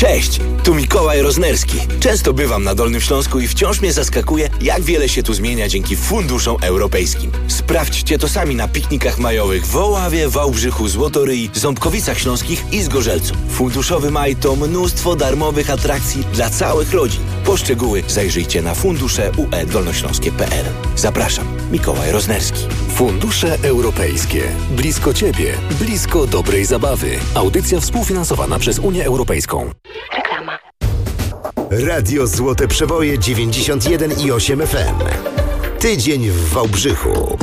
Cześć, tu Mikołaj Roznerski. Często bywam na Dolnym Śląsku i wciąż mnie zaskakuje, jak wiele się tu zmienia dzięki funduszom europejskim. Sprawdźcie to sami na piknikach majowych w Oławie, Wałbrzychu, Złotoryi, Ząbkowicach Śląskich i Zgorzelcu. Funduszowy maj to mnóstwo darmowych atrakcji dla całych rodzin. Po szczegóły zajrzyjcie na fundusze.ue-dolnośląskie.pl. Zapraszam, Mikołaj Roznerski. Fundusze europejskie. Blisko Ciebie, blisko dobrej zabawy. Audycja współfinansowana przez Unię Europejską. Reklama. Radio Złote Przeboje 91,8 FM. Tydzień w Wałbrzychu.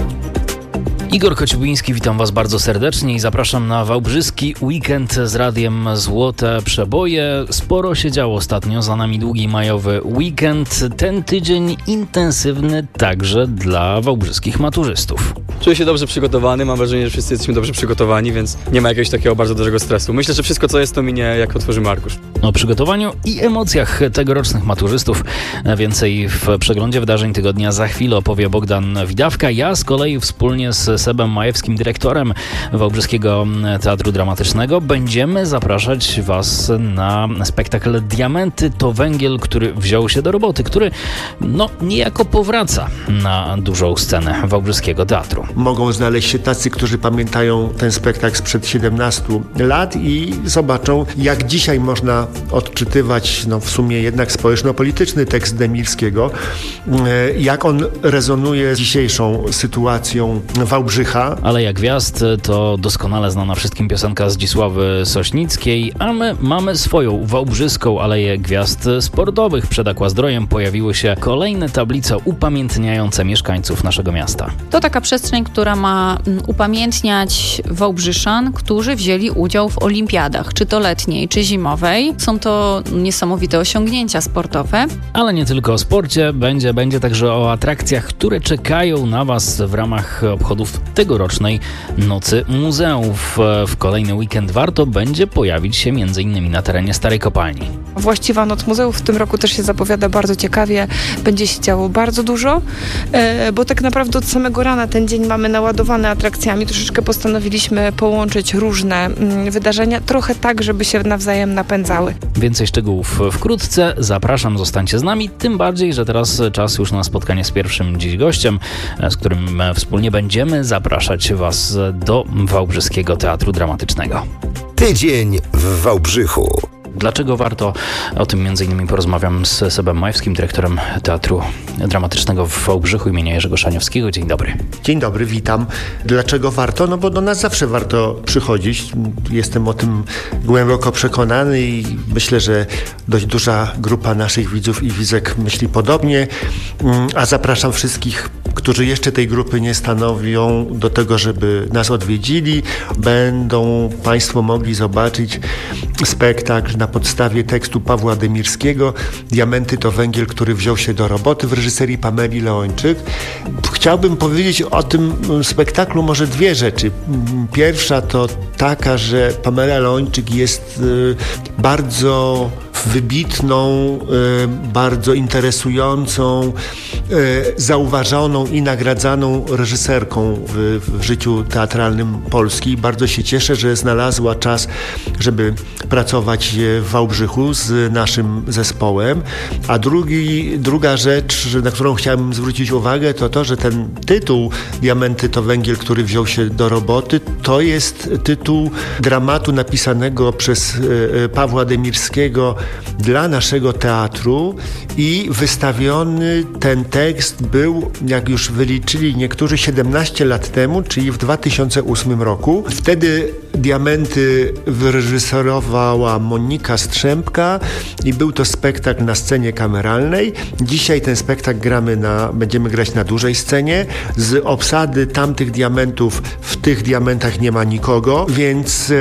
Igor Kociubiński, witam Was bardzo serdecznie i zapraszam na wałbrzyski weekend z Radiem Złote Przeboje. Sporo się działo ostatnio, za nami długi majowy weekend. Ten tydzień intensywny także dla wałbrzyskich maturzystów. Czuję się dobrze przygotowany, mam wrażenie, że wszyscy jesteśmy dobrze przygotowani, więc nie ma jakiegoś takiego bardzo dużego stresu. Myślę, że wszystko co jest to minie, jak otworzymy arkusz. O przygotowaniu i emocjach tegorocznych maturzystów więcej w przeglądzie wydarzeń tygodnia za chwilę opowie Bogdan Widawka. Ja z kolei wspólnie z Sebem Majewskim, dyrektorem Wałbrzyskiego Teatru Dramatycznego, będziemy zapraszać Was na spektakl Diamenty to węgiel, który wziął się do roboty, który niejako powraca na dużą scenę Wałbrzyskiego Teatru. Mogą znaleźć się tacy, którzy pamiętają ten spektakl sprzed 17 lat i zobaczą, jak dzisiaj można odczytywać w sumie jednak społeczno-polityczny tekst Demirskiego, jak on rezonuje z dzisiejszą sytuacją Wałbrzycha. Aleja Gwiazd to doskonale znana wszystkim piosenka Zdzisławy Sośnickiej, a my mamy swoją wałbrzyską Aleję Gwiazd sportowych. Przed Aquazdrojem pojawiły się kolejne tablice upamiętniające mieszkańców naszego miasta. To taka przestrzeń, która ma upamiętniać Wałbrzyszan, którzy wzięli udział w olimpiadach, czy to letniej, czy zimowej. Są to niesamowite osiągnięcia sportowe. Ale nie tylko o sporcie, będzie także o atrakcjach, które czekają na Was w ramach obchodów tegorocznej Nocy Muzeów. W kolejny weekend warto będzie pojawić się m.in. na terenie Starej Kopalni. Właściwa Noc Muzeów w tym roku też się zapowiada bardzo ciekawie. Będzie się działo bardzo dużo, bo tak naprawdę od samego rana ten dzień mamy naładowany atrakcjami. Troszeczkę postanowiliśmy połączyć różne wydarzenia, trochę tak, żeby się nawzajem napędzały. Więcej szczegółów wkrótce. Zapraszam, zostańcie z nami, tym bardziej, że teraz czas już na spotkanie z pierwszym dziś gościem, z którym wspólnie będziemy zapraszać Was do Wałbrzyskiego Teatru Dramatycznego. Tydzień w Wałbrzychu. Dlaczego warto? O tym m.in. porozmawiam z Sebem Majewskim, dyrektorem Teatru Dramatycznego w Wałbrzychu imienia Jerzego Szaniowskiego. Dzień dobry. Dzień dobry, witam. Dlaczego warto? Bo do nas zawsze warto przychodzić. Jestem o tym głęboko przekonany i myślę, że dość duża grupa naszych widzów i widzek myśli podobnie. A zapraszam wszystkich, którzy jeszcze tej grupy nie stanowią, do tego, żeby nas odwiedzili. Będą Państwo mogli zobaczyć spektakl na podstawie tekstu Pawła Demirskiego Diamenty to węgiel, który wziął się do roboty w reżyserii Pameli Leończyk. Chciałbym powiedzieć o tym spektaklu może dwie rzeczy. Pierwsza to taka, że Pamela Leończyk jest bardzo wybitną, bardzo interesującą, zauważoną i nagradzaną reżyserką w życiu teatralnym Polski. Bardzo się cieszę, że znalazła czas, żeby pracować w Wałbrzychu z naszym zespołem. A druga rzecz, na którą chciałem zwrócić uwagę, to to, że ten tytuł Diamenty to węgiel, który wziął się do roboty, to jest tytuł dramatu napisanego przez Pawła Demirskiego dla naszego teatru i wystawiony ten tekst był, jak już wyliczyli niektórzy, 17 lat temu, czyli w 2008 roku. Wtedy Diamenty wyreżyserowała Monika Strzępka i był to spektakl na scenie kameralnej. Dzisiaj ten spektakl będziemy grać na dużej scenie. Z obsady tamtych diamentów w tych diamentach nie ma nikogo, więc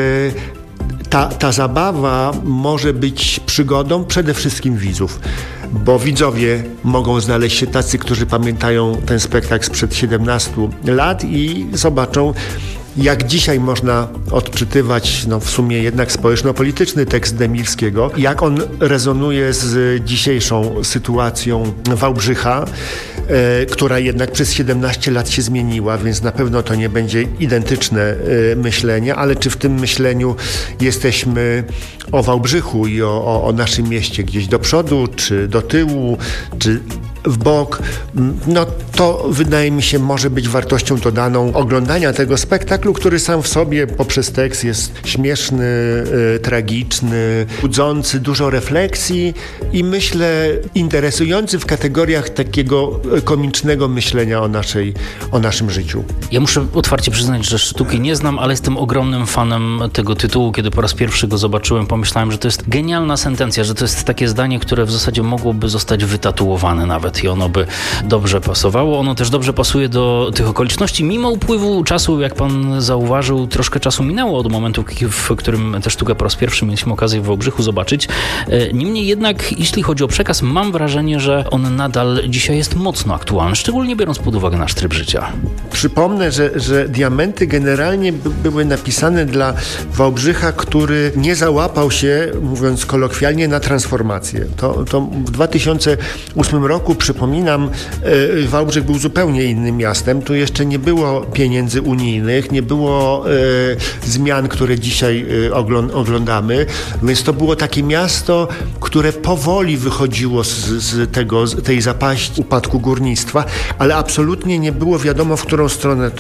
ta zabawa może być przygodą przede wszystkim widzów, bo widzowie mogą znaleźć się tacy, którzy pamiętają ten spektakl sprzed 17 lat i zobaczą, jak dzisiaj można odczytywać w sumie jednak społeczno-polityczny tekst Demirskiego, jak on rezonuje z dzisiejszą sytuacją Wałbrzycha, która jednak przez 17 lat się zmieniła, więc na pewno to nie będzie identyczne myślenie, ale czy w tym myśleniu jesteśmy o Wałbrzychu i o naszym mieście gdzieś do przodu, czy do tyłu, czy w bok, no to wydaje mi się może być wartością dodaną oglądania tego spektaklu, który sam w sobie poprzez tekst jest śmieszny, tragiczny, budzący dużo refleksji i myślę interesujący w kategoriach takiego komicznego myślenia o naszym życiu. Ja muszę otwarcie przyznać, że sztuki nie znam, ale jestem ogromnym fanem tego tytułu. Kiedy po raz pierwszy go zobaczyłem, pomyślałem, że to jest genialna sentencja, że to jest takie zdanie, które w zasadzie mogłoby zostać wytatuowane nawet i ono by dobrze pasowało. Ono też dobrze pasuje do tych okoliczności. Mimo upływu czasu, jak pan zauważył, troszkę czasu minęło od momentu, w którym tę sztukę po raz pierwszy mieliśmy okazję w Wałbrzychu zobaczyć. Niemniej jednak, jeśli chodzi o przekaz, mam wrażenie, że on nadal dzisiaj jest mocno aktualny, szczególnie biorąc pod uwagę nasz tryb życia. Przypomnę, że Diamenty generalnie były napisane dla Wałbrzycha, który nie załapał się, mówiąc kolokwialnie, na transformację. To w 2008 roku, przypominam, Wałbrzych był zupełnie innym miastem. Tu jeszcze nie było pieniędzy unijnych, nie było zmian, które dzisiaj oglądamy. Więc to było takie miasto, które powoli wychodziło z tej zapaści upadku górnictwa, ale absolutnie nie było wiadomo, w którą stronę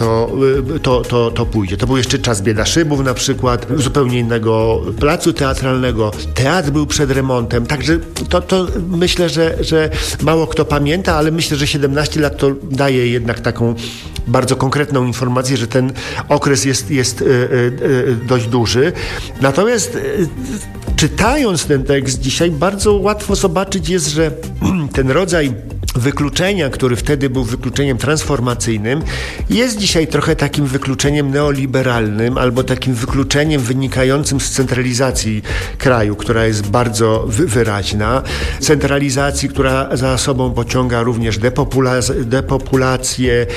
to pójdzie. To był jeszcze czas Biedaszybów na przykład, zupełnie innego placu teatralnego. Teatr był przed remontem, także to myślę, że mało kto pamięta, ale myślę, że 17 lat to daje jednak taką bardzo konkretną informację, że ten okres jest dość duży. Natomiast czytając ten tekst dzisiaj, bardzo łatwo zobaczyć jest, że ten rodzaj wykluczenia, który wtedy był wykluczeniem transformacyjnym, jest dzisiaj trochę takim wykluczeniem neoliberalnym albo takim wykluczeniem wynikającym z centralizacji kraju, która jest bardzo wyraźna. Centralizacji, która za sobą pociąga również depopulację,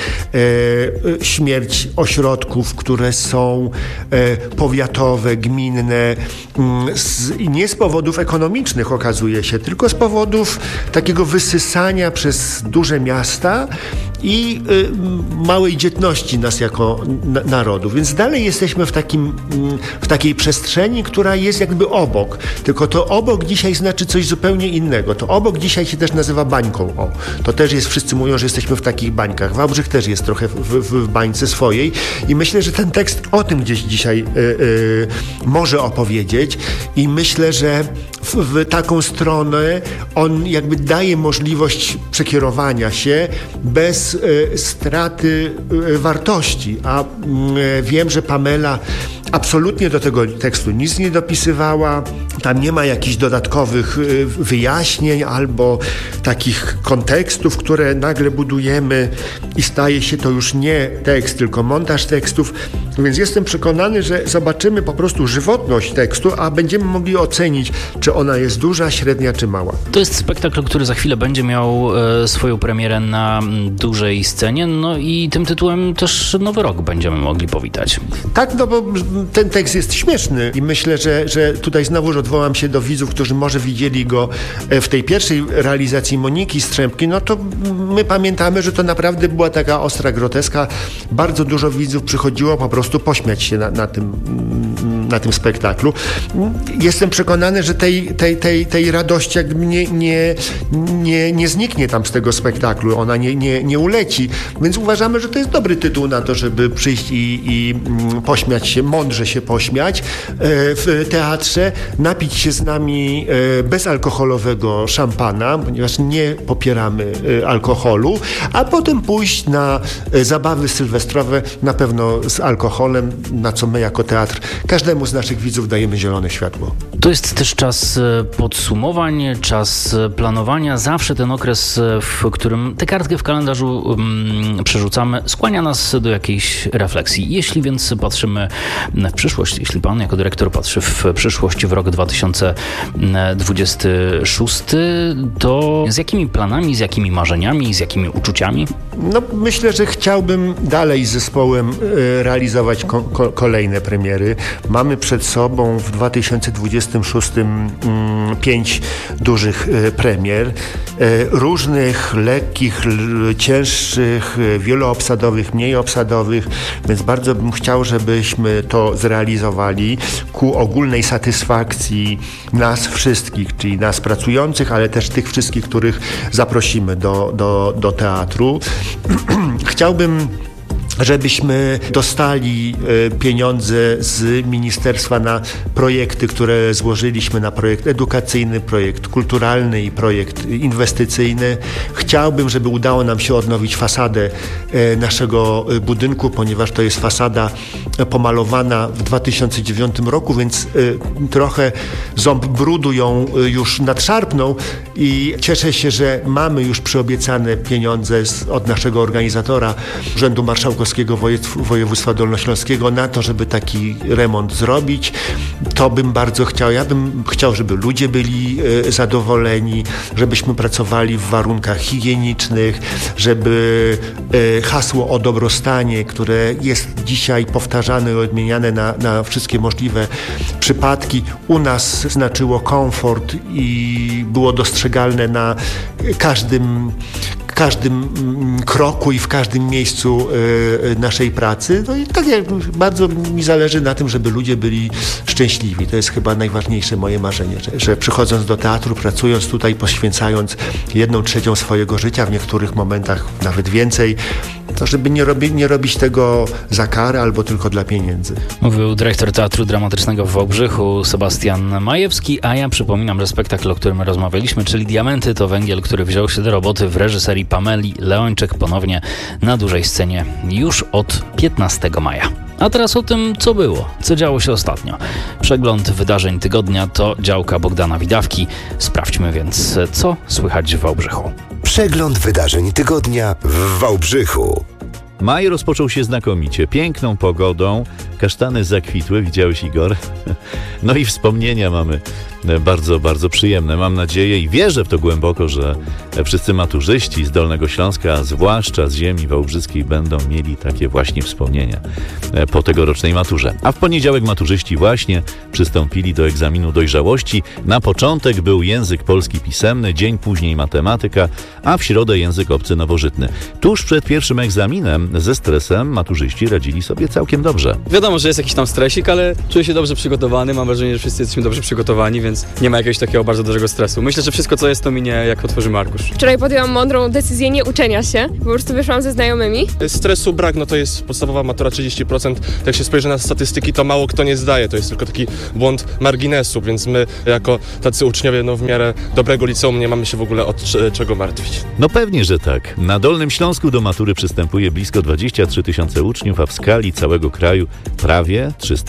śmierć ośrodków, które są powiatowe, gminne, nie z powodów ekonomicznych okazuje się, tylko z powodów takiego wysysania przez duże miasta i małej dzietności nas jako narodu. Więc dalej jesteśmy w takiej przestrzeni, która jest jakby obok. Tylko to obok dzisiaj znaczy coś zupełnie innego. To obok dzisiaj się też nazywa bańką. O, to też jest, wszyscy mówią, że jesteśmy w takich bańkach. Wałbrzych też jest trochę w bańce swojej i myślę, że ten tekst o tym gdzieś dzisiaj może opowiedzieć i myślę, że w taką stronę on jakby daje możliwość przekierowania się bez straty wartości. A wiem, że Pamela absolutnie do tego tekstu nic nie dopisywała. Tam nie ma jakichś dodatkowych wyjaśnień albo takich kontekstów, które nagle budujemy i staje się to już nie tekst, tylko montaż tekstów. Więc jestem przekonany, że zobaczymy po prostu żywotność tekstu, a będziemy mogli ocenić, czy ona jest duża, średnia czy mała. To jest spektakl, który za chwilę będzie miał swoją premierę na dużej scenie, no i tym tytułem też Nowy Rok będziemy mogli powitać. Tak, no bo ten tekst jest śmieszny i myślę, że tutaj znowuż odwołam się do widzów, którzy może widzieli go w tej pierwszej realizacji Moniki Strzępki, no to my pamiętamy, że to naprawdę była taka ostra groteska. Bardzo dużo widzów przychodziło po prostu pośmiać się na tym spektaklu. Jestem przekonany, że tej radości jakby nie zniknie tam z tego spektaklu. Ona nie uleci. Więc uważamy, że to jest dobry tytuł na to, żeby przyjść i pośmiać się, mądrze się pośmiać w teatrze, napić się z nami bezalkoholowego szampana, ponieważ nie popieramy alkoholu, a potem pójść na zabawy sylwestrowe, na pewno z alkoholem, na co my jako teatr każdemu z naszych widzów dajemy zielone światło. To jest też czas podsumowań, czas planowania. Zawsze ten okres, w którym tę kartkę w kalendarzu przerzucamy, skłania nas do jakiejś refleksji. Jeśli więc patrzymy w przyszłość, jeśli pan jako dyrektor patrzy w przyszłość, w rok 2026, to z jakimi planami, z jakimi marzeniami, z jakimi uczuciami? No, myślę, że chciałbym dalej z zespołem realizować kolejne premiery. Mamy mamy przed sobą w 2026 5 dużych premier, różnych, lekkich, cięższych, wieloobsadowych, mniej obsadowych, więc bardzo bym chciał, żebyśmy to zrealizowali ku ogólnej satysfakcji nas wszystkich, czyli nas pracujących, ale też tych wszystkich, których zaprosimy do teatru. Chciałbym, żebyśmy dostali pieniądze z ministerstwa na projekty, które złożyliśmy, na projekt edukacyjny, projekt kulturalny i projekt inwestycyjny. Chciałbym, żeby udało nam się odnowić fasadę naszego budynku, ponieważ to jest fasada pomalowana w 2009 roku, więc trochę ząb brudu ją już nadszarpnął i cieszę się, że mamy już przyobiecane pieniądze od naszego organizatora, Urzędu Marszałkowskiego Województwa Dolnośląskiego na to, żeby taki remont zrobić. To bym bardzo chciał. Ja bym chciał, żeby ludzie byli zadowoleni, żebyśmy pracowali w warunkach higienicznych, żeby hasło o dobrostanie, które jest dzisiaj powtarzane i odmieniane na wszystkie możliwe przypadki, u nas znaczyło komfort i było dostrzegalne na każdym kroku i w każdym miejscu naszej pracy. No i tak jak bardzo mi zależy na tym, żeby ludzie byli szczęśliwi. To jest chyba najważniejsze moje marzenie, że przychodząc do teatru, pracując tutaj, poświęcając 1/3 swojego życia, w niektórych momentach nawet więcej, to żeby nie robić tego za karę albo tylko dla pieniędzy. Mówił dyrektor Teatru Dramatycznego w Wałbrzychu Sebastian Majewski, a ja przypominam, że spektakl, o którym rozmawialiśmy, czyli Diamenty to węgiel, który wziął się do roboty w reżyserii Pameli Leończyk, ponownie na dużej scenie już od 15 maja. A teraz o tym, co było, co działo się ostatnio. Przegląd wydarzeń tygodnia to działka Bogdana Widawki. Sprawdźmy więc, co słychać w Wałbrzychu. Przegląd wydarzeń tygodnia w Wałbrzychu. Maj rozpoczął się znakomicie, piękną pogodą, kasztany zakwitły, widziałeś, Igor? No i wspomnienia mamy bardzo, bardzo przyjemne. Mam nadzieję i wierzę w to głęboko, że wszyscy maturzyści z Dolnego Śląska, a zwłaszcza z ziemi wałbrzyskiej, będą mieli takie właśnie wspomnienia po tegorocznej maturze. A w poniedziałek maturzyści właśnie przystąpili do egzaminu dojrzałości. Na początek był język polski pisemny, dzień później matematyka, a w środę język obcy nowożytny. Tuż przed pierwszym egzaminem ze stresem maturzyści radzili sobie całkiem dobrze. Wiadomo, że jest jakiś tam stresik, ale czuję się dobrze przygotowany. Mam wrażenie, że wszyscy jesteśmy dobrze przygotowani, więc nie ma jakiegoś takiego bardzo dużego stresu. Myślę, że wszystko, co jest, to minie, jak otworzymy arkusz. Wczoraj podjęłam mądrą decyzję nie uczenia się, po prostu wyszłam ze znajomymi. Stresu brak, no to jest podstawowa matura 30%. Jak się spojrzy na statystyki, to mało kto nie zdaje. To jest tylko taki błąd marginesu, więc my jako tacy uczniowie w miarę dobrego liceum nie mamy się w ogóle od czego martwić. No pewnie, że tak. Na Dolnym Śląsku do matury przystępuje blisko 23 000 uczniów, a w skali całego kraju prawie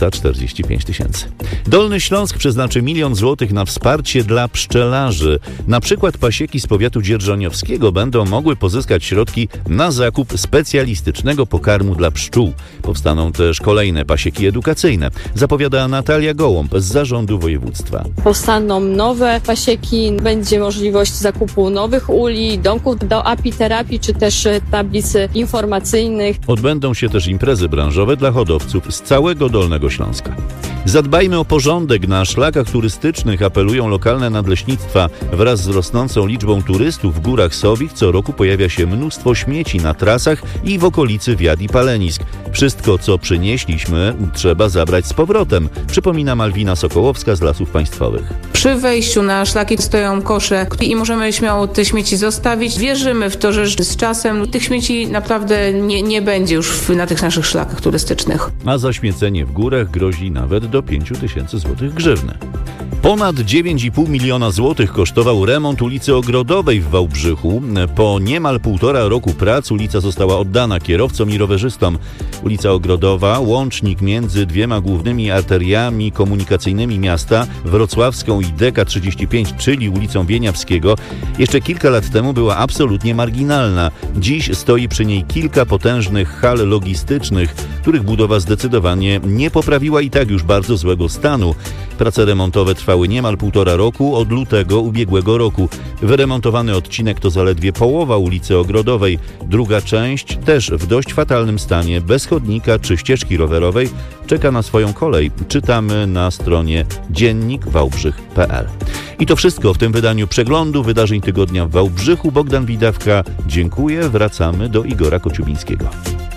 345 000. Dolny Śląsk przeznaczy 1 000 000 złotych na wsparcie dla pszczelarzy. Na przykład pasieki z powiatu dzierżoniowskiego będą mogły pozyskać środki na zakup specjalistycznego pokarmu dla pszczół. Powstaną też kolejne pasieki edukacyjne, zapowiada Natalia Gołąb z zarządu województwa. Powstaną nowe pasieki, będzie możliwość zakupu nowych uli, domków do apiterapii czy też tablic informacyjnych. Odbędą się też imprezy branżowe dla hodowców z całego Dolnego Śląska. Zadbajmy o porządek na szlakach turystycznych, apelują lokalne nadleśnictwa. Wraz z rosnącą liczbą turystów w Górach Sowich co roku pojawia się mnóstwo śmieci na trasach i w okolicy wiat i palenisk. Wszystko, co przynieśliśmy, trzeba zabrać z powrotem, przypomina Malwina Sokołowska z Lasów Państwowych. Przy wejściu na szlaki stoją kosze i możemy śmiało te śmieci zostawić. Wierzymy w to, że z czasem tych śmieci naprawdę nie będzie już na tych naszych szlakach turystycznych. A za śmiecenie w górach grozi nawet do 5 000 złotych grzywny. Ponad 9,5 miliona złotych kosztował remont ulicy Ogrodowej w Wałbrzychu. Po niemal 1,5 roku prac ulica została oddana kierowcom i rowerzystom. Ulica Ogrodowa, łącznik między dwiema głównymi arteriami komunikacyjnymi miasta, Wrocławską i DK35, czyli ulicą Wieniawskiego, jeszcze kilka lat temu była absolutnie marginalna. Dziś stoi przy niej kilka potężnych hal logistycznych, których budowa zdecydowanie nie poprawiła i tak już bardzo złego stanu. Prace remontowe trwały trwały niemal 1,5 roku od lutego ubiegłego roku. Wyremontowany odcinek to zaledwie połowa ulicy Ogrodowej. Druga część, też w dość fatalnym stanie, bez chodnika czy ścieżki rowerowej, czeka na swoją kolej. Czytamy na stronie dziennikwałbrzych.pl. I to wszystko w tym wydaniu przeglądu wydarzeń tygodnia w Wałbrzychu. Bogdan Widawka, dziękuję. Wracamy do Igora Kociubińskiego.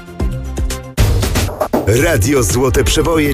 Radio Złote Przeboje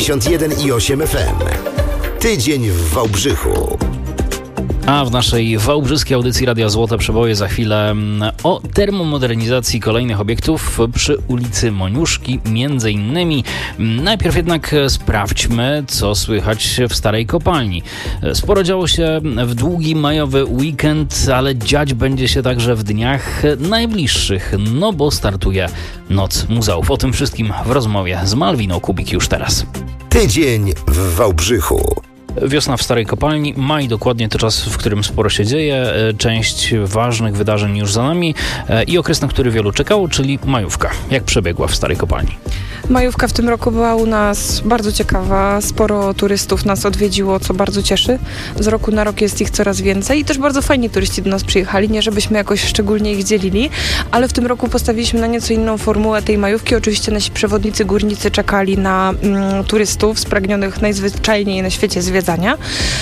91,8 FM. Tydzień w Wałbrzychu. A w naszej wałbrzyskiej audycji Radia Złote Przeboje za chwilę o termomodernizacji kolejnych obiektów przy ulicy Moniuszki między innymi. Najpierw jednak sprawdźmy, co słychać w Starej Kopalni. Sporo działo się w długi majowy weekend, ale dziać będzie się także w dniach najbliższych, no bo startuje Noc Muzeów. O tym wszystkim w rozmowie z Malwiną Kubik już teraz. Tydzień w Wałbrzychu. Wiosna w Starej Kopalni, maj dokładnie to czas, w którym sporo się dzieje, część ważnych wydarzeń już za nami i okres, na który wielu czekało, czyli majówka. Jak przebiegła w Starej Kopalni? Majówka w tym roku była u nas bardzo ciekawa, sporo turystów nas odwiedziło, co bardzo cieszy. Z roku na rok jest ich coraz więcej i też bardzo fajni turyści do nas przyjechali, nie żebyśmy jakoś szczególnie ich dzielili, ale w tym roku postawiliśmy na nieco inną formułę tej majówki. Oczywiście nasi przewodnicy górnicy czekali na turystów spragnionych najzwyczajniej na świecie zwiedzania,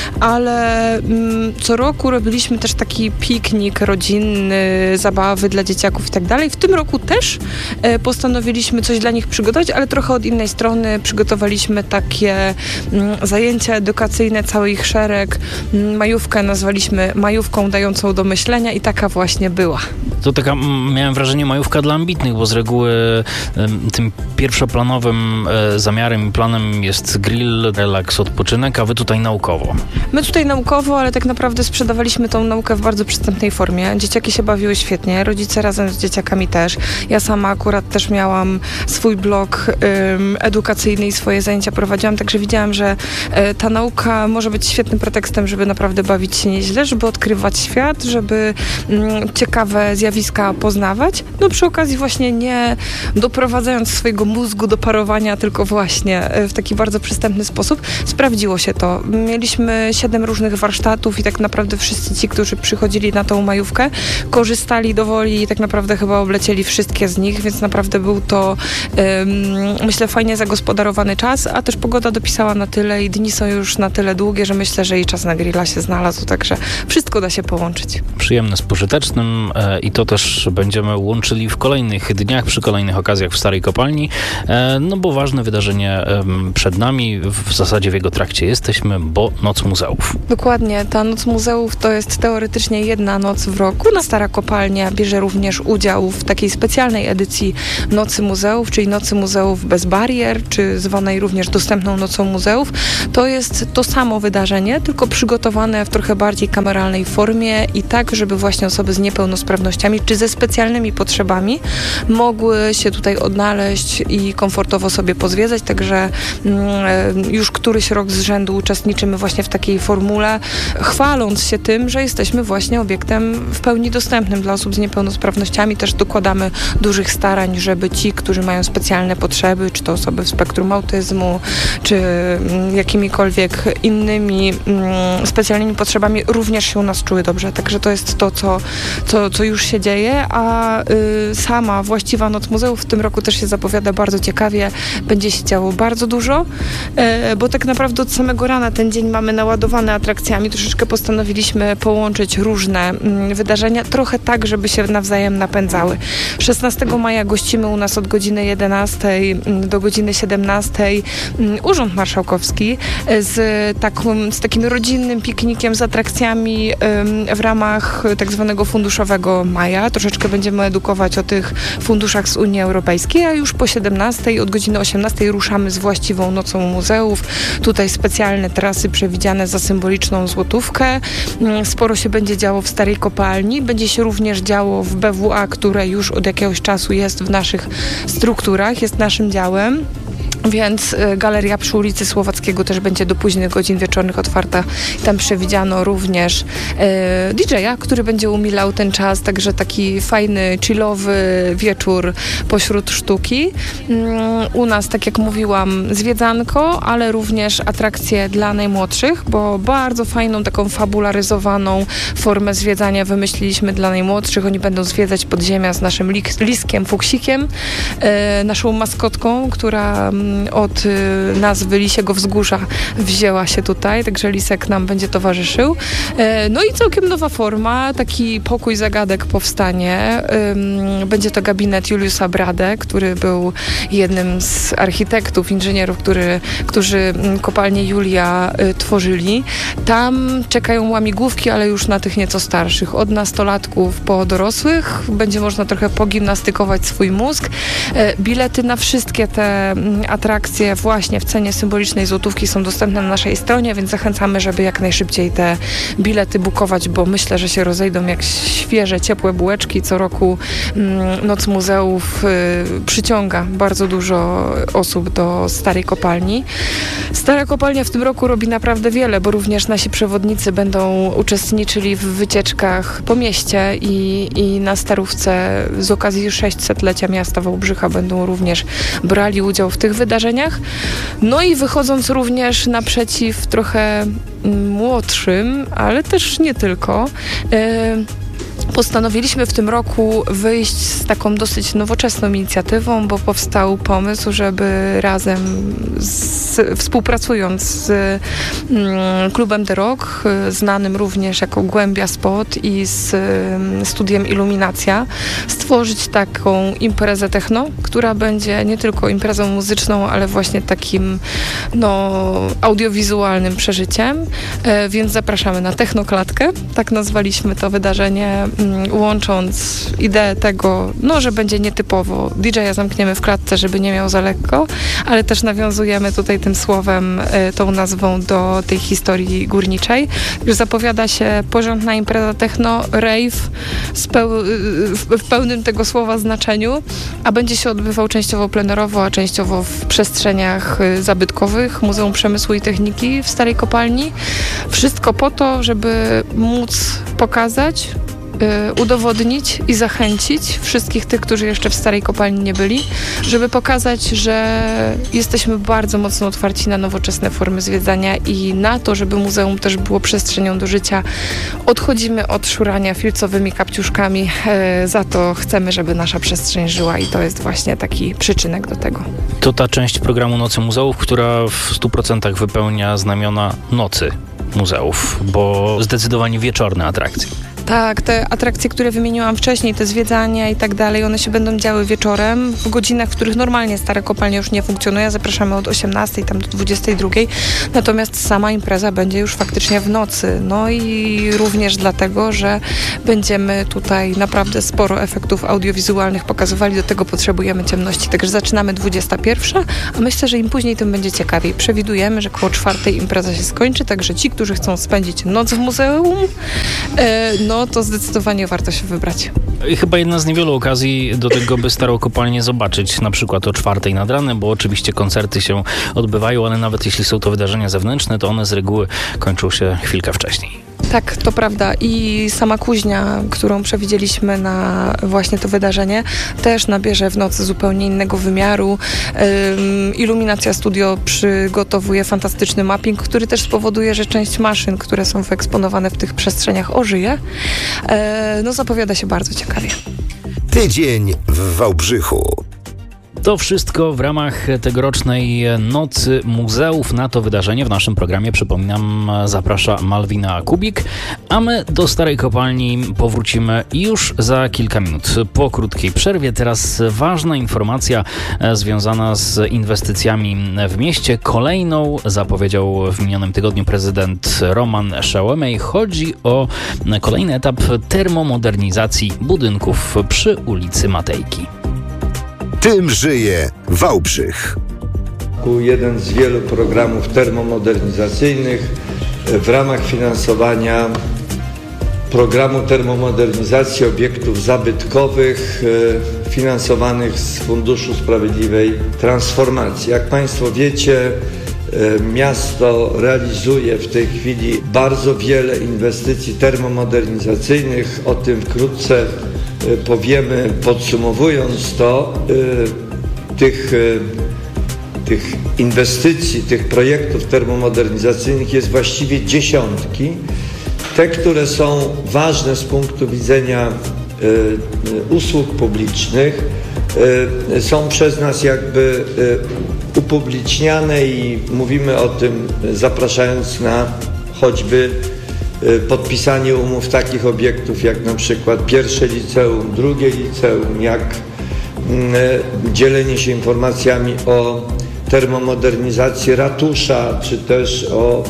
ale co roku robiliśmy też taki piknik rodzinny, zabawy dla dzieciaków i tak dalej. W tym roku też postanowiliśmy coś dla nich przygotować, ale trochę od innej strony. Przygotowaliśmy takie zajęcia edukacyjne, cały ich szereg. Majówkę nazwaliśmy majówką dającą do myślenia i taka właśnie była. To taka, miałem wrażenie, majówka dla ambitnych, bo z reguły tym pierwszoplanowym zamiarem i planem jest grill, relaks, odpoczynek, a wy tutaj naukowo. My tutaj naukowo, ale tak naprawdę sprzedawaliśmy tą naukę w bardzo przystępnej formie. Dzieciaki się bawiły świetnie, rodzice razem z dzieciakami też. Ja sama akurat też miałam swój blog edukacyjny i swoje zajęcia prowadziłam, także widziałam, że ta nauka może być świetnym pretekstem, żeby naprawdę bawić się nieźle, żeby odkrywać świat, żeby ciekawe zjawiska poznawać. No przy okazji właśnie nie doprowadzając swojego mózgu do parowania, tylko właśnie w taki bardzo przystępny sposób. Sprawdziło się to. Mieliśmy 7 różnych warsztatów i tak naprawdę wszyscy ci, którzy przychodzili na tą majówkę, korzystali do woli i tak naprawdę chyba oblecieli wszystkie z nich, więc naprawdę był to myślę fajnie zagospodarowany czas, a też pogoda dopisała na tyle i dni są już na tyle długie, że myślę, że i czas na grilla się znalazł, także wszystko da się połączyć. Przyjemne z pożytecznym i to też będziemy łączyli w kolejnych dniach, przy kolejnych okazjach w Starej Kopalni, no bo ważne wydarzenie przed nami, w zasadzie w jego trakcie jesteśmy, bo Noc Muzeów. Dokładnie, ta Noc Muzeów to jest teoretycznie jedna noc w roku. Stara Kopalnia bierze również udział w takiej specjalnej edycji Nocy Muzeów, czyli Nocy Muzeów bez barier, czy zwanej również dostępną Nocą Muzeów. To jest to samo wydarzenie, tylko przygotowane w trochę bardziej kameralnej formie i tak, żeby właśnie osoby z niepełnosprawnościami, czy ze specjalnymi potrzebami mogły się tutaj odnaleźć i komfortowo sobie pozwiedzać, także już któryś rok z rzędu uczestniczymy właśnie w takiej formule, chwaląc się tym, że jesteśmy właśnie obiektem w pełni dostępnym dla osób z niepełnosprawnościami. Też dokładamy dużych starań, żeby ci, którzy mają specjalne potrzeby, czy to osoby w spektrum autyzmu, czy jakimikolwiek innymi specjalnymi potrzebami, również się u nas czuły dobrze. Także to jest to, co już się dzieje, a sama właściwa Noc Muzeów w tym roku też się zapowiada bardzo ciekawie. Będzie się działo bardzo dużo, bo tak naprawdę od samego rana ten dzień mamy naładowany atrakcjami. Troszeczkę postanowiliśmy połączyć różne wydarzenia, trochę tak, żeby się nawzajem napędzały. 16 maja gościmy u nas od godziny 11 do godziny 17 Urząd Marszałkowski z takim rodzinnym piknikiem, z atrakcjami w ramach tak zwanego funduszowego maja. Troszeczkę będziemy edukować o tych funduszach z Unii Europejskiej, a już po 17 od godziny 18 ruszamy z właściwą Nocą Muzeów. Tutaj specjalne trasy przewidziane za symboliczną złotówkę. Sporo się będzie działo w Starej Kopalni. Będzie się również działo w BWA, które już od jakiegoś czasu jest w naszych strukturach, jest naszym działem. Więc galeria przy ulicy Słowackiego też będzie do późnych godzin wieczornych otwarta. Tam przewidziano również DJ-a, który będzie umilał ten czas, także taki fajny, chillowy wieczór pośród sztuki. U nas, tak jak mówiłam, zwiedzanko, ale również atrakcje dla najmłodszych, bo bardzo fajną, taką fabularyzowaną formę zwiedzania wymyśliliśmy dla najmłodszych. Oni będą zwiedzać podziemia z naszym liskiem, fuksikiem, naszą maskotką, która od nazwy Lisiego Wzgórza wzięła się tutaj, także lisek nam będzie towarzyszył. No i całkiem nowa forma, taki pokój zagadek powstanie. Będzie to gabinet Juliusa Brade, który był jednym z architektów, inżynierów, którzy kopalnię Julia tworzyli. Tam czekają łamigłówki, ale już na tych nieco starszych. Od nastolatków po dorosłych. Będzie można trochę pogimnastykować swój mózg. Bilety na wszystkie te atrakcje właśnie w cenie symbolicznej złotówki są dostępne na naszej stronie, więc zachęcamy, żeby jak najszybciej te bilety bukować, bo myślę, że się rozejdą jak świeże, ciepłe bułeczki. Co roku Noc Muzeów przyciąga bardzo dużo osób do Starej Kopalni. Stara Kopalnia w tym roku robi naprawdę wiele, bo również nasi przewodnicy będą uczestniczyli w wycieczkach po mieście i na Starówce z okazji 600-lecia miasta Wałbrzycha będą również brali udział w tych wydarzeniach. No i wychodząc również naprzeciw trochę młodszym, ale też nie tylko, postanowiliśmy w tym roku wyjść z taką dosyć nowoczesną inicjatywą, bo powstał pomysł, żeby razem współpracując z klubem The Rock, znanym również jako Głębia Spot i z studiem Iluminacja, stworzyć taką imprezę techno, która będzie nie tylko imprezą muzyczną, ale właśnie takim audiowizualnym przeżyciem, więc zapraszamy na Technoklatkę, tak nazwaliśmy to wydarzenie, łącząc ideę tego, że będzie nietypowo. DJ-a zamkniemy w klatce, żeby nie miał za lekko, ale też nawiązujemy tutaj tym słowem, tą nazwą do tej historii górniczej. Już zapowiada się porządna impreza techno, rave w pełnym tego słowa znaczeniu, a będzie się odbywał częściowo plenerowo, a częściowo w przestrzeniach zabytkowych Muzeum Przemysłu i Techniki w Starej Kopalni. Wszystko po to, żeby móc pokazać, udowodnić i zachęcić wszystkich tych, którzy jeszcze w Starej Kopalni nie byli, żeby pokazać, że jesteśmy bardzo mocno otwarci na nowoczesne formy zwiedzania i na to, żeby muzeum też było przestrzenią do życia. Odchodzimy od szurania filcowymi kapciuszkami, za to chcemy, żeby nasza przestrzeń żyła i to jest właśnie taki przyczynek do tego. To ta część programu Nocy Muzeów, która w 100% wypełnia znamiona Nocy Muzeów, bo zdecydowanie wieczorne atrakcje. Tak, te atrakcje, które wymieniłam wcześniej, te zwiedzania i tak dalej, one się będą działy wieczorem, w godzinach, w których normalnie Stara Kopalnia już nie funkcjonuje. Zapraszamy od 18 tam do 22. Natomiast sama impreza będzie już faktycznie w nocy. No i również dlatego, że będziemy tutaj naprawdę sporo efektów audiowizualnych pokazywali. Do tego potrzebujemy ciemności. Także zaczynamy 21, a myślę, że im później, tym będzie ciekawiej. Przewidujemy, że koło 4 impreza się skończy, także ci, którzy chcą spędzić noc w muzeum, to zdecydowanie warto się wybrać. I chyba jedna z niewielu okazji do tego, by Starą Kopalnię zobaczyć, na przykład o 4 nad ranem, bo oczywiście koncerty się odbywają, ale nawet jeśli są to wydarzenia zewnętrzne, to one z reguły kończą się chwilkę wcześniej. Tak, to prawda. I sama kuźnia, którą przewidzieliśmy na właśnie to wydarzenie, też nabierze w nocy zupełnie innego wymiaru. Iluminacja Studio przygotowuje fantastyczny mapping, który też spowoduje, że część maszyn, które są wyeksponowane w tych przestrzeniach, ożyje. Zapowiada się bardzo ciekawie. Tydzień w Wałbrzychu. To wszystko w ramach tegorocznej Nocy Muzeów. Na to wydarzenie w naszym programie, przypominam, zaprasza Malwina Kubik, a my do Starej Kopalni powrócimy już za kilka minut. Po krótkiej przerwie teraz ważna informacja związana z inwestycjami w mieście. Kolejną zapowiedział w minionym tygodniu prezydent Roman Szełemej. Chodzi o kolejny etap termomodernizacji budynków przy ulicy Matejki. Tym żyje Wałbrzych. Jeden z wielu programów termomodernizacyjnych w ramach finansowania programu termomodernizacji obiektów zabytkowych finansowanych z Funduszu Sprawiedliwej Transformacji. Jak Państwo wiecie, miasto realizuje w tej chwili bardzo wiele inwestycji termomodernizacyjnych. O tym wkrótce powiemy, podsumowując to. Tych inwestycji, tych projektów termomodernizacyjnych jest właściwie dziesiątki. Te, które są ważne z punktu widzenia usług publicznych, są przez nas jakby upubliczniane i mówimy o tym, zapraszając na choćby podpisanie umów takich obiektów jak na przykład pierwsze liceum, drugie liceum, jak dzielenie się informacjami o termomodernizacji ratusza, czy też o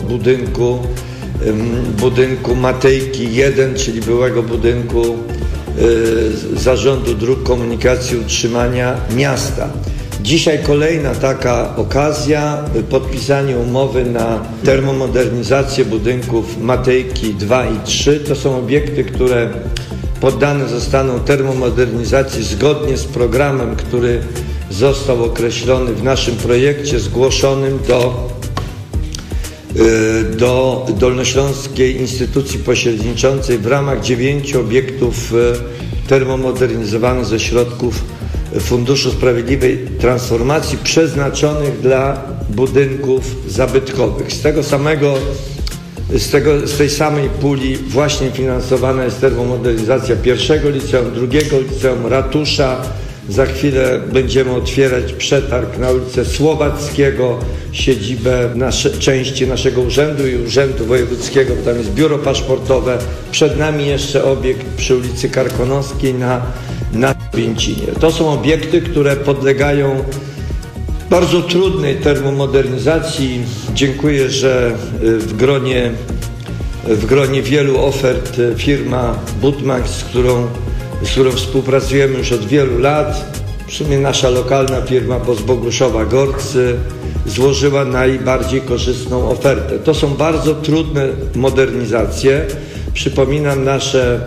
budynku Matejki 1, czyli byłego budynku Zarządu Dróg Komunikacji i Utrzymania Miasta. Dzisiaj kolejna taka okazja, podpisanie umowy na termomodernizację budynków Matejki 2 i 3. To są obiekty, które poddane zostaną termomodernizacji zgodnie z programem, który został określony w naszym projekcie zgłoszonym do Dolnośląskiej Instytucji Pośredniczącej w ramach 9 obiektów termomodernizowanych ze środków Funduszu Sprawiedliwej Transformacji przeznaczonych dla budynków zabytkowych. Z tej samej puli właśnie finansowana jest termomodernizacja pierwszego liceum, drugiego liceum, ratusza. Za chwilę będziemy otwierać przetarg na ulicę Słowackiego, siedzibę części naszego urzędu i urzędu wojewódzkiego, bo tam jest biuro paszportowe. Przed nami jeszcze obiekt przy ulicy Karkonoskiej na Więcinie. To są obiekty, które podlegają bardzo trudnej termomodernizacji. Dziękuję, że w gronie wielu ofert firma Budmax, z którą współpracujemy już od wielu lat, w sumie nasza lokalna firma, bo z Boguszowa-Gorcy, złożyła najbardziej korzystną ofertę. To są bardzo trudne modernizacje. Przypominam nasze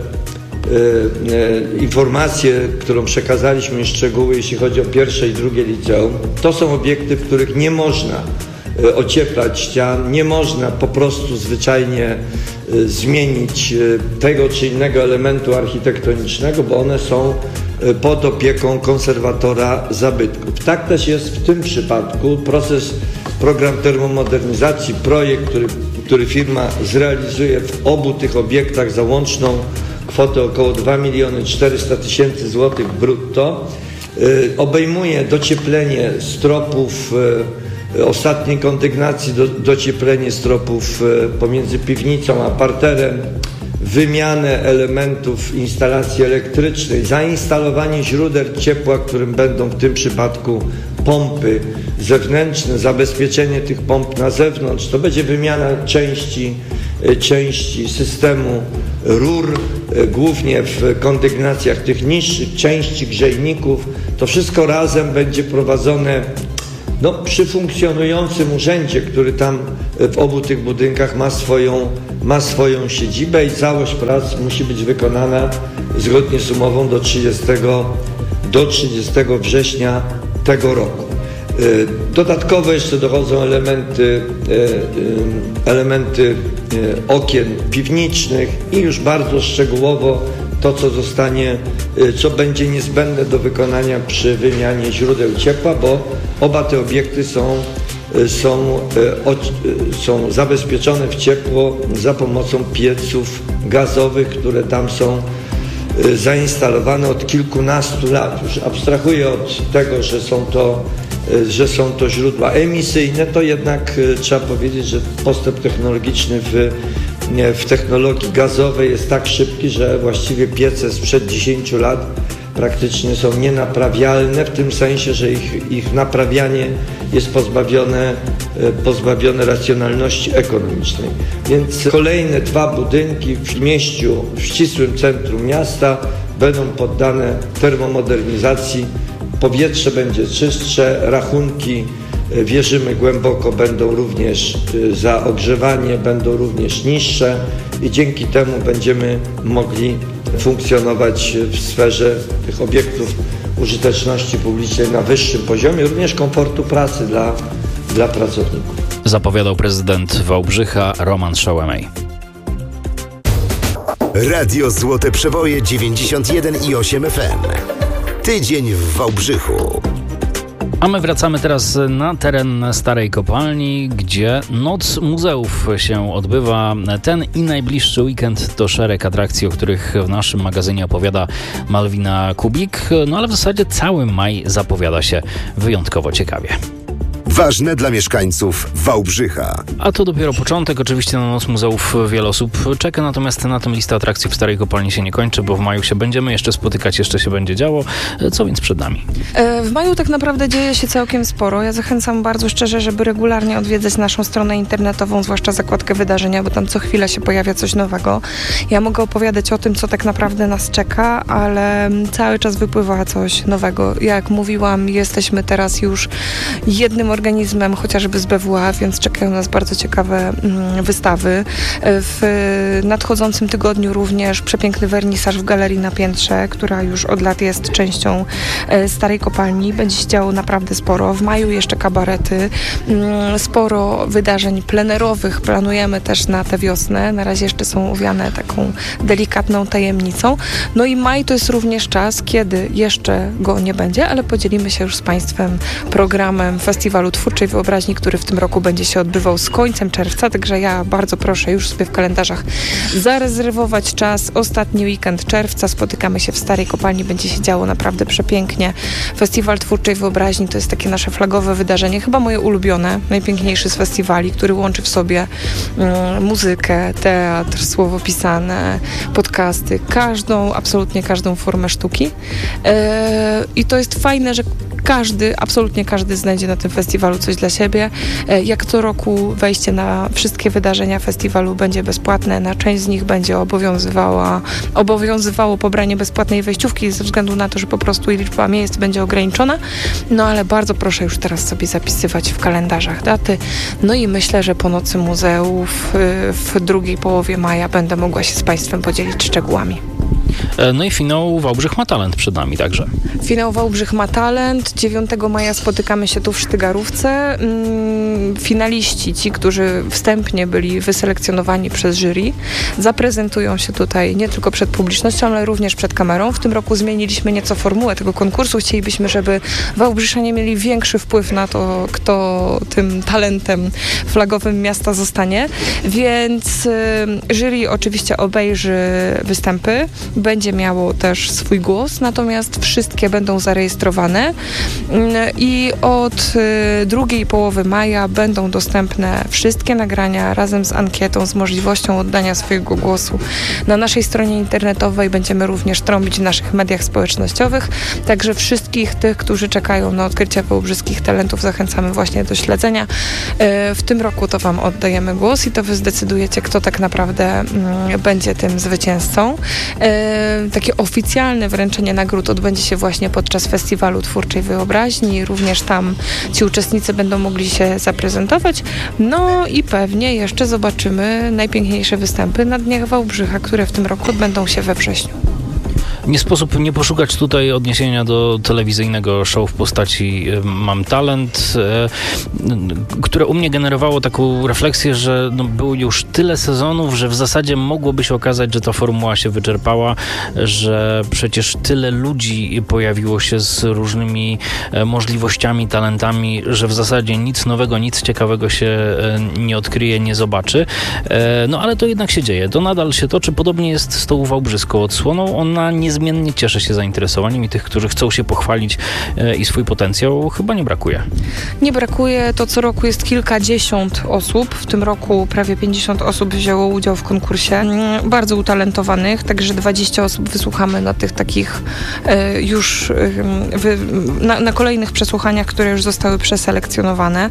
informacje, którą przekazaliśmy, szczegóły, jeśli chodzi o pierwsze i drugie liceum. To są obiekty, w których nie można ocieplać ścian, nie można po prostu zwyczajnie zmienić tego czy innego elementu architektonicznego, bo one są pod opieką konserwatora zabytków. Tak też jest w tym przypadku. Program termomodernizacji, projekt, który firma zrealizuje w obu tych obiektach za łączną kwotę około 2 400 000 złotych brutto, obejmuje docieplenie stropów ostatniej kondygnacji, docieplenie stropów pomiędzy piwnicą a parterem, wymianę elementów instalacji elektrycznej, zainstalowanie źródeł ciepła, którym będą w tym przypadku pompy zewnętrzne, zabezpieczenie tych pomp na zewnątrz. To będzie wymiana części systemu rur, głównie w kondygnacjach tych niższych, części grzejników. To wszystko razem będzie prowadzone przy funkcjonującym urzędzie, który tam w obu tych budynkach ma swoją siedzibę i całość prac musi być wykonana zgodnie z umową do 30 września tego roku. Dodatkowo jeszcze dochodzą elementy okien piwniczych i już bardzo szczegółowo to, co będzie niezbędne do wykonania przy wymianie źródeł ciepła, bo oba te obiekty są zabezpieczone w ciepło za pomocą pieców gazowych, które tam są zainstalowane od kilkunastu lat. Już abstrahuję od tego, że są to źródła emisyjne, to jednak trzeba powiedzieć, że postęp technologiczny w technologii gazowej jest tak szybki, że właściwie piece sprzed 10 lat praktycznie są nienaprawialne, w tym sensie, że ich naprawianie jest pozbawione racjonalności ekonomicznej. Więc kolejne 2 budynki w Śmieściu, w ścisłym centrum miasta, będą poddane termomodernizacji. Powietrze będzie czystsze, rachunki wierzymy głęboko, będą również za ogrzewanie, będą również niższe i dzięki temu będziemy mogli funkcjonować w sferze tych obiektów użyteczności publicznej na wyższym poziomie, również komfortu pracy dla pracowników. Zapowiadał prezydent Wałbrzycha Roman Szołemej. Radio Złote Przeboje 91,8 FM. Tydzień w Wałbrzychu. A my wracamy teraz na teren Starej Kopalni, gdzie Noc Muzeów się odbywa. Ten i najbliższy weekend to szereg atrakcji, o których w naszym magazynie opowiada Malwina Kubik. No ale w zasadzie cały maj zapowiada się wyjątkowo ciekawie. Ważne dla mieszkańców Wałbrzycha. A to dopiero początek. Oczywiście na Noc Muzeów wiele osób czeka, natomiast na tym lista atrakcji w Starej Kopalni się nie kończy, bo w maju się będziemy jeszcze spotykać, jeszcze się będzie działo. Co więc przed nami? W maju tak naprawdę dzieje się całkiem sporo. Ja zachęcam bardzo szczerze, żeby regularnie odwiedzać naszą stronę internetową, zwłaszcza zakładkę wydarzenia, bo tam co chwilę się pojawia coś nowego. Ja mogę opowiadać o tym, co tak naprawdę nas czeka, ale cały czas wypływa coś nowego. Jak mówiłam, jesteśmy teraz już jednym organizmem, chociażby z BWA, więc czekają nas bardzo ciekawe wystawy. W nadchodzącym tygodniu również przepiękny wernisaż w Galerii na Piętrze, która już od lat jest częścią Starej Kopalni. Będzie się działo naprawdę sporo. W maju jeszcze kabarety. Sporo wydarzeń plenerowych planujemy też na tę wiosnę. Na razie jeszcze są owiane taką delikatną tajemnicą. No i maj to jest również czas, kiedy jeszcze go nie będzie, ale podzielimy się już z Państwem programem Festiwalu Twórczej Wyobraźni, który w tym roku będzie się odbywał z końcem czerwca, także ja bardzo proszę już sobie w kalendarzach zarezerwować czas. Ostatni weekend czerwca spotykamy się w Starej Kopalni, będzie się działo naprawdę przepięknie. Festiwal Twórczej Wyobraźni to jest takie nasze flagowe wydarzenie, chyba moje ulubione, najpiękniejszy z festiwali, który łączy w sobie muzykę, teatr, słowo pisane, podcasty, absolutnie każdą formę sztuki. I to jest fajne, że absolutnie każdy znajdzie na tym festiwalu coś dla siebie. Jak co roku wejście na wszystkie wydarzenia festiwalu będzie bezpłatne. Na część z nich będzie obowiązywało pobranie bezpłatnej wejściówki ze względu na to, że po prostu liczba miejsc będzie ograniczona. No ale bardzo proszę już teraz sobie zapisywać w kalendarzach daty. No i myślę, że po Nocy Muzeów w drugiej połowie maja będę mogła się z Państwem podzielić szczegółami. No i finał Wałbrzych ma talent przed nami także. Finał Wałbrzych ma talent. 9 maja spotykamy się tu w Sztygarówce. Finaliści, ci, którzy wstępnie byli wyselekcjonowani przez jury, zaprezentują się tutaj nie tylko przed publicznością, ale również przed kamerą. W tym roku zmieniliśmy nieco formułę tego konkursu. Chcielibyśmy, żeby Wałbrzyszanie mieli większy wpływ na to, kto tym talentem flagowym miasta zostanie. Więc jury oczywiście obejrzy występy, będzie miało też swój głos, natomiast wszystkie będą zarejestrowane i od drugiej połowy maja będą dostępne wszystkie nagrania razem z ankietą, z możliwością oddania swojego głosu na naszej stronie internetowej. Będziemy również trąbić w naszych mediach społecznościowych, także wszystkich tych, którzy czekają na odkrycie wałbrzyskich talentów, zachęcamy właśnie do śledzenia. W tym roku to Wam oddajemy głos i to Wy zdecydujecie, kto tak naprawdę będzie tym zwycięzcą. Takie oficjalne wręczenie nagród odbędzie się właśnie podczas Festiwalu Twórczej Wyobraźni. Również tam ci uczestnicy będą mogli się zaprezentować. No i pewnie jeszcze zobaczymy najpiękniejsze występy na Dniach Wałbrzycha, które w tym roku odbędą się we wrześniu. Nie sposób nie poszukać tutaj odniesienia do telewizyjnego show w postaci Mam Talent, które u mnie generowało taką refleksję, że było już tyle sezonów, że w zasadzie mogłoby się okazać, że ta formuła się wyczerpała, że przecież tyle ludzi pojawiło się z różnymi możliwościami, talentami, że w zasadzie nic nowego, nic ciekawego się nie odkryje, nie zobaczy. No ale to jednak się dzieje. To nadal się toczy. Podobnie jest z tą wałbrzyską odsłoną. Ona niezmiennie cieszy się zainteresowaniem i tych, którzy chcą się pochwalić i swój potencjał, chyba nie brakuje. Nie brakuje. To co roku jest kilkadziesiąt osób. W tym roku prawie 50 osób wzięło udział w konkursie. Bardzo utalentowanych, także 20 osób wysłuchamy na tych takich już na kolejnych przesłuchaniach, które już zostały przeselekcjonowane.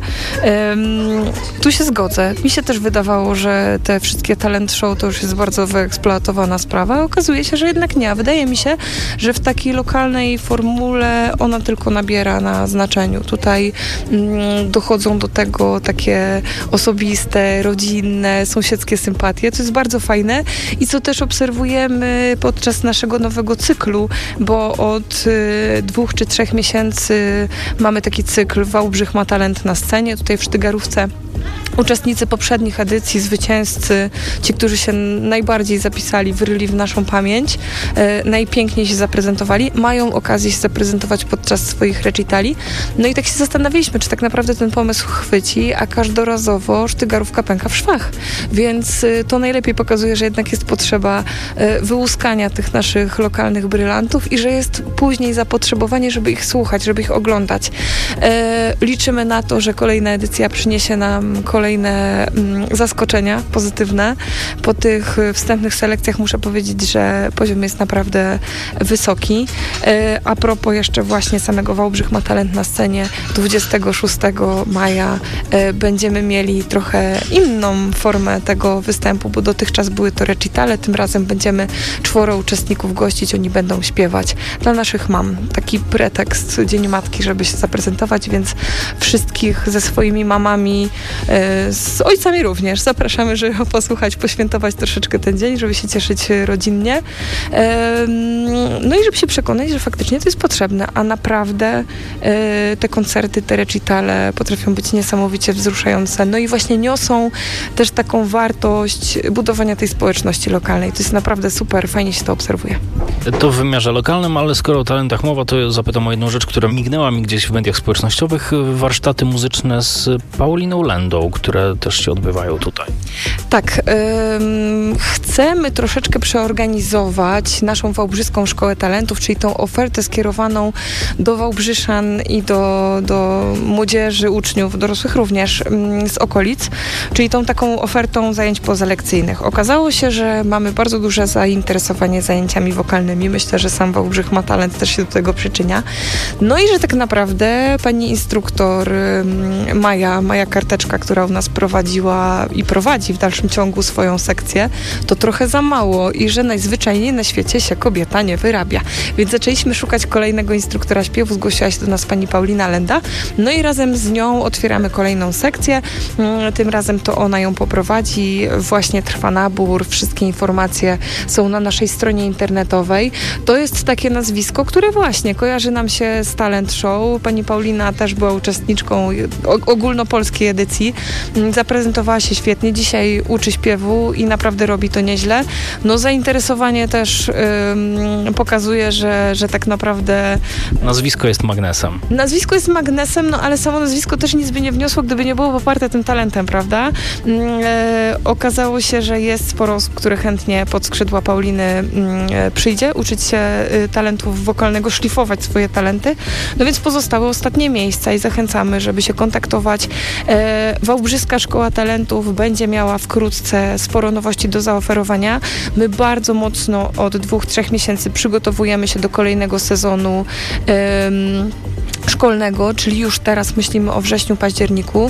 Tu się zgodzę. Mi się też wydawało, że te wszystkie talent show to już jest bardzo wyeksploatowana sprawa. Okazuje się, że jednak nie. Wydaje mi mi się, że w takiej lokalnej formule ona tylko nabiera na znaczeniu. Tutaj dochodzą do tego takie osobiste, rodzinne, sąsiedzkie sympatie. To jest bardzo fajne i co też obserwujemy podczas naszego nowego cyklu, bo od 2 czy 3 miesięcy mamy taki cykl Wałbrzych ma talent na scenie. Tutaj w Sztygarówce uczestnicy poprzednich edycji, zwycięzcy, ci, którzy się najbardziej zapisali, wyryli w naszą pamięć, najpiękniej się zaprezentowali, mają okazję się zaprezentować podczas swoich recitali. No i tak się zastanawialiśmy, czy tak naprawdę ten pomysł chwyci, a każdorazowo Sztygarówka pęka w szwach. Więc to najlepiej pokazuje, że jednak jest potrzeba wyłuskania tych naszych lokalnych brylantów i że jest później zapotrzebowanie, żeby ich słuchać, żeby ich oglądać. Liczymy na to, że kolejna edycja przyniesie nam kolejne zaskoczenia pozytywne. Po tych wstępnych selekcjach muszę powiedzieć, że poziom jest naprawdę wysoki. A propos jeszcze właśnie samego Wałbrzych ma talent na scenie, 26 maja będziemy mieli trochę inną formę tego występu, bo dotychczas były to recitale, tym razem będziemy 4 uczestników gościć, oni będą śpiewać dla naszych mam. Taki pretekst Dzień Matki, żeby się zaprezentować, więc wszystkich ze swoimi mamami, z ojcami również zapraszamy, żeby posłuchać, poświętować troszeczkę ten dzień, żeby się cieszyć rodzinnie. No i żeby się przekonać, że faktycznie to jest potrzebne, a naprawdę te koncerty, te recitale potrafią być niesamowicie wzruszające. No i właśnie niosą też taką wartość budowania tej społeczności lokalnej. To jest naprawdę super, fajnie się to obserwuje. To w wymiarze lokalnym, ale skoro o talentach mowa, to zapytam o jedną rzecz, która mignęła mi gdzieś w mediach społecznościowych. Warsztaty muzyczne z Pauliną Lendą, które też się odbywają tutaj. Tak. Chcemy troszeczkę przeorganizować naszą Wałbrzyską Szkołę Talentów, czyli tą ofertę skierowaną do Wałbrzyszan i do młodzieży, uczniów, dorosłych również z okolic, czyli tą taką ofertą zajęć pozalekcyjnych. Okazało się, że mamy bardzo duże zainteresowanie zajęciami wokalnymi. Myślę, że sam Wałbrzych ma talent też się do tego przyczynia. No i że tak naprawdę pani instruktor Maja Karteczka, która u nas prowadziła i prowadzi w dalszym ciągu swoją sekcję, to trochę za mało i że najzwyczajniej na świecie się kobieta nie wyrabia. Więc zaczęliśmy szukać kolejnego instruktora śpiewu, zgłosiła się do nas pani Paulina Lenda, no i razem z nią otwieramy kolejną sekcję. Tym razem to ona ją poprowadzi. Właśnie trwa nabór, wszystkie informacje są na naszej stronie internetowej. To jest takie nazwisko, które właśnie kojarzy nam się z Talent Show. Pani Paulina też była uczestniczką ogólnopolskiej edycji. Zaprezentowała się świetnie. Dzisiaj uczy śpiewu i naprawdę robi to nieźle. No zainteresowanie też pokazuje, że tak naprawdę... Nazwisko jest magnesem. Nazwisko jest magnesem, no ale samo nazwisko też nic by nie wniosło, gdyby nie było poparte tym talentem, prawda? Okazało się, że jest sporo osób, które chętnie pod skrzydła Pauliny przyjdzie, uczyć się talentów wokalnego, szlifować swoje talenty. No więc pozostały ostatnie miejsca i zachęcamy, żeby się kontaktować. Wałbrzyska Szkoła Talentów będzie miała wkrótce sporo nowości do zaoferowania. My bardzo mocno od 2-3 miesięcy przygotowujemy się do kolejnego sezonu szkolnego, czyli już teraz myślimy o wrześniu, październiku.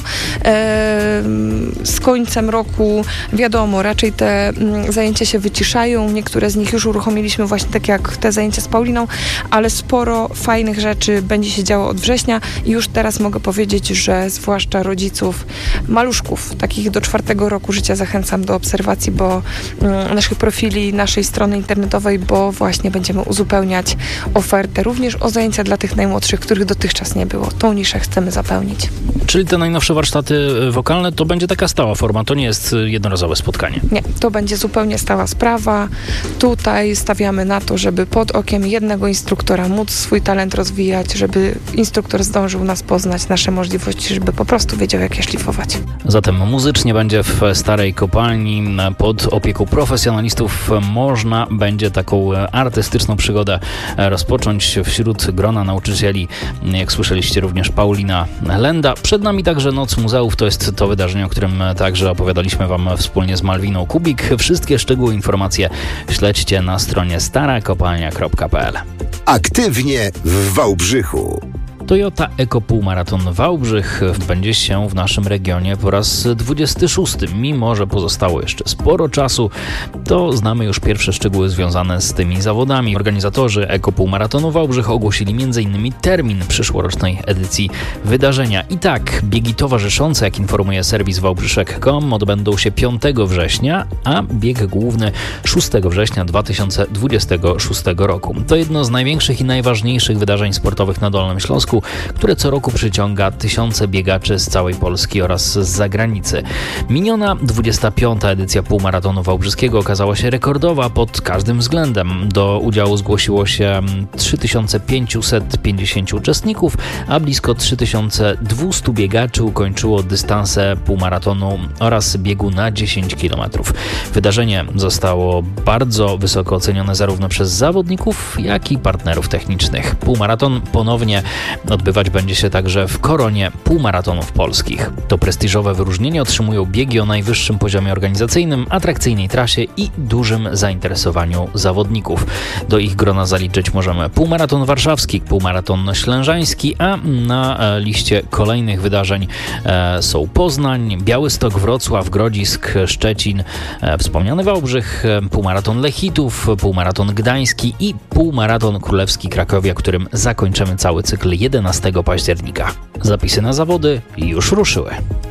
Z końcem roku wiadomo, raczej te zajęcia się wyciszają. Niektóre z nich już uruchomiliśmy właśnie tak jak te zajęcia z Pauliną, ale sporo fajnych rzeczy będzie się działo od września i już teraz mogę powiedzieć, że zwłaszcza rodziców maluszków, takich do 4 roku życia zachęcam do obserwacji, bo naszych profili, naszej strony internetowej, bo właśnie będziemy uzupełniać ofertę również o zajęcia dla tych najmłodszych, których dotychczas nie było. Tą niszę chcemy zapełnić. Czyli te najnowsze warsztaty wokalne to będzie taka stała forma, to nie jest jednorazowe spotkanie. Nie, to będzie zupełnie stała sprawa. Tutaj stawiamy na to, żeby pod okiem jednego instruktora móc swój talent rozwijać, żeby instruktor zdążył nas poznać, nasze możliwości, żeby po prostu wiedział, jak je szlifować. Zatem muzycznie będzie w Starej Kopalni. Pod opieką profesjonalistów można będzie taką artystyczną przygodę rozpocząć wśród grona nauczycieli. Jak słyszeliście, również Paulina Lenda. Przed nami także Noc Muzeów. To jest to wydarzenie, o którym także opowiadaliśmy Wam wspólnie z Malwiną Kubik. Wszystkie szczegóły, informacje śledźcie na stronie starakopalnia.pl. Aktywnie w Wałbrzychu. Toyota Eco Półmaraton Wałbrzych będzie się w naszym regionie po raz 26. Mimo że pozostało jeszcze sporo czasu, to znamy już pierwsze szczegóły związane z tymi zawodami. Organizatorzy Eco Półmaratonu Wałbrzych ogłosili m.in. termin przyszłorocznej edycji wydarzenia. I tak, biegi towarzyszące, jak informuje serwis wałbrzyszek.com, odbędą się 5 września, a bieg główny 6 września 2026 roku. To jedno z największych i najważniejszych wydarzeń sportowych na Dolnym Śląsku, które co roku przyciąga tysiące biegaczy z całej Polski oraz z zagranicy. Miniona 25. edycja Półmaratonu Wałbrzyskiego okazała się rekordowa pod każdym względem. Do udziału zgłosiło się 3550 uczestników, a blisko 3200 biegaczy ukończyło dystanse półmaratonu oraz biegu na 10 km. Wydarzenie zostało bardzo wysoko ocenione zarówno przez zawodników, jak i partnerów technicznych. Półmaraton ponownie odbywać będzie się także w koronie półmaratonów polskich. To prestiżowe wyróżnienie otrzymują biegi o najwyższym poziomie organizacyjnym, atrakcyjnej trasie i dużym zainteresowaniu zawodników. Do ich grona zaliczyć możemy półmaraton warszawski, półmaraton ślężański, a na liście kolejnych wydarzeń są Poznań, Białystok, Wrocław, Grodzisk, Szczecin, wspomniany Wałbrzych, półmaraton Lechitów, półmaraton gdański i półmaraton królewski Krakowia, którym zakończymy cały cykl 11 października. Zapisy na zawody już ruszyły.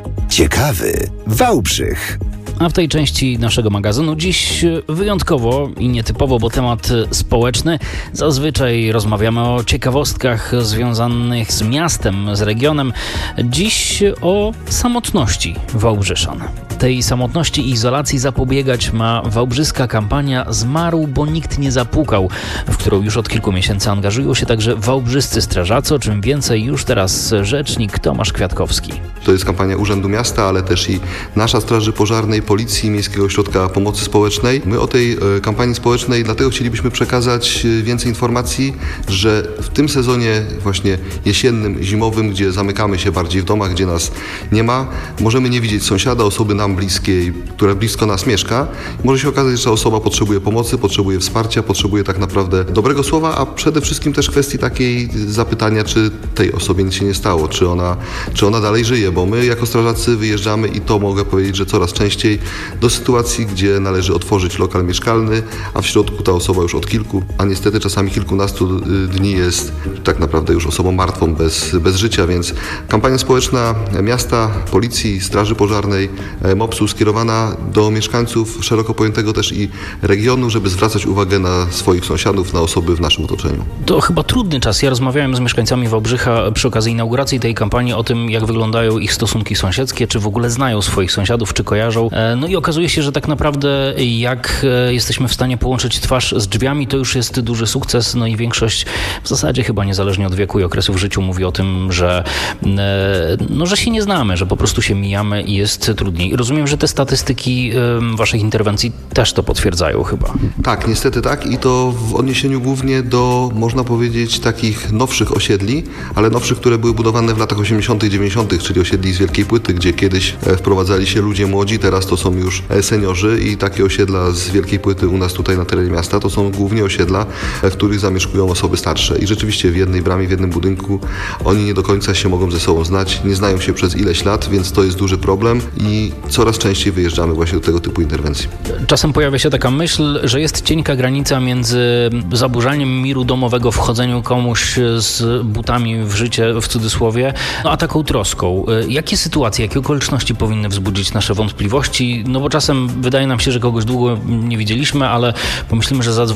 Ciekawy Wałbrzych. A w tej części naszego magazynu dziś wyjątkowo i nietypowo, bo temat społeczny. Zazwyczaj rozmawiamy o ciekawostkach związanych z miastem, z regionem. Dziś o samotności Wałbrzyszan. Tej samotności i izolacji zapobiegać ma wałbrzyska kampania Zmarł, bo nikt nie zapukał, w którą już od kilku miesięcy angażują się także wałbrzyscy strażacy, o czym więcej już teraz rzecznik Tomasz Kwiatkowski. To jest kampania Urzędu Miasta, ale też i nasza Straży Pożarnej, Policji, Miejskiego Ośrodka Pomocy Społecznej. My o tej kampanii społecznej dlatego chcielibyśmy przekazać więcej informacji, że w tym sezonie właśnie jesiennym, zimowym, gdzie zamykamy się bardziej w domach, gdzie nas nie ma, możemy nie widzieć sąsiada, osoby nam bliskiej, która blisko nas mieszka. Może się okazać, że ta osoba potrzebuje pomocy, potrzebuje wsparcia, potrzebuje tak naprawdę dobrego słowa, a przede wszystkim też kwestii takiej zapytania, czy tej osobie nic się nie stało, czy ona dalej żyje, bo my jako strażacy wyjeżdżamy i to mogę powiedzieć, że coraz częściej do sytuacji, gdzie należy otworzyć lokal mieszkalny, a w środku ta osoba już od kilku, a niestety czasami kilkunastu dni jest tak naprawdę już osobą martwą, bez życia, więc kampania społeczna miasta, Policji, Straży Pożarnej, MOPS-u skierowana do mieszkańców szeroko pojętego też i regionu, żeby zwracać uwagę na swoich sąsiadów, na osoby w naszym otoczeniu. To chyba trudny czas. Ja rozmawiałem z mieszkańcami Wałbrzycha przy okazji inauguracji tej kampanii o tym, jak wyglądają ich stosunki sąsiedzkie, czy w ogóle znają swoich sąsiadów, czy kojarzą. No i okazuje się, że tak naprawdę jak jesteśmy w stanie połączyć twarz z drzwiami, to już jest duży sukces. No i większość w zasadzie chyba niezależnie od wieku i okresu w życiu mówi o tym, że się nie znamy, że po prostu się mijamy i jest trudniej. Rozumiem, że te statystyki waszych interwencji też to potwierdzają chyba. Tak, niestety tak i to w odniesieniu głównie do, można powiedzieć, takich nowszych osiedli, ale nowszych, które były budowane w latach 80., 90., czyli osiedli z Wielkiej Płyty, gdzie kiedyś wprowadzali się ludzie młodzi, teraz to są już seniorzy i takie osiedla z Wielkiej Płyty u nas tutaj na terenie miasta to są głównie osiedla, w których zamieszkują osoby starsze i rzeczywiście w jednej bramie, w jednym budynku oni nie do końca się mogą ze sobą znać, nie znają się przez ileś lat, więc to jest duży problem i coraz częściej wyjeżdżamy właśnie do tego typu interwencji. Czasem pojawia się taka myśl, że jest cienka granica między zaburzaniem miru domowego, wchodzeniem komuś z butami w życie, w cudzysłowie, a taką troską. Jakie sytuacje, jakie okoliczności powinny wzbudzić nasze wątpliwości? No bo czasem wydaje nam się, że kogoś długo nie widzieliśmy, ale pomyślimy, że